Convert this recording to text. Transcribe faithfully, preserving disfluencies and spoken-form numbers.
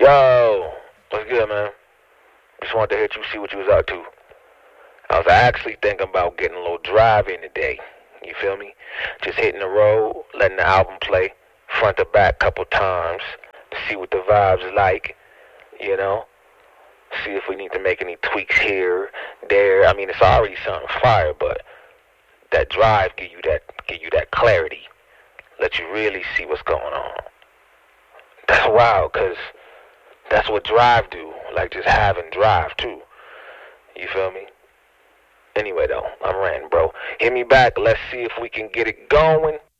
Yo, what's good, man? Just wanted to hit you, see what you was up to. I was actually thinking about getting a little drive in today. You feel me? Just hitting the road, letting the album play front to back couple times to see what the vibes is like. You know, see if we need to make any tweaks here, there. I mean, it's already something fire, but that drive give you that give you that clarity, let you really see what's going on. That's wild, cause that's what drive do. Like just having drive too. You feel me? Anyway though, I'm ranting, bro. Hit me back. Let's see if we can get it going.